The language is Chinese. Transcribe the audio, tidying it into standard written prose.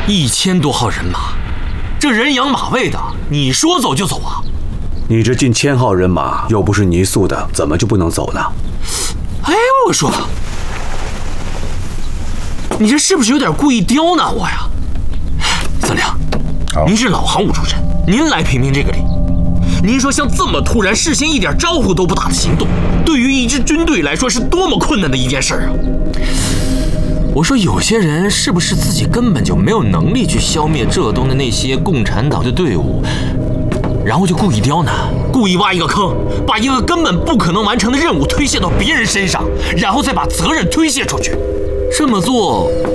1000多号人马，这人仰马喂的，你说走就走啊？ 你这近1000号人马又不是泥塑的，怎么就不能走呢？ 哎，我说，你这是不是有点故意刁难我呀？司令，您是老行伍出身，您来评评这个理。您说像这么突然、事先一点招呼都不打的行动，对于一支军队来说是多么困难的一件事啊！我说有些人是不是自己根本就没有能力去消灭浙东的那些共产党的队伍，然后就故意刁难，故意挖一个坑，把一个根本不可能完成的任务推卸到别人身上，然后再把责任推卸出去。这么做